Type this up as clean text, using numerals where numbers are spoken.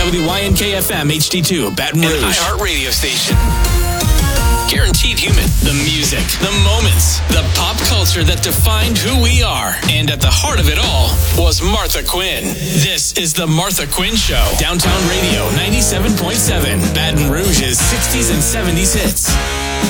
WYNK-FM HD2, Baton Rouge. An iHeart radio station. Guaranteed human. The music, the moments, the pop culture that defined who we are. And at the heart of it all was Martha Quinn. This is the Martha Quinn Show. Downtown Radio 97.7. Baton Rouge's 60s and 70s hits.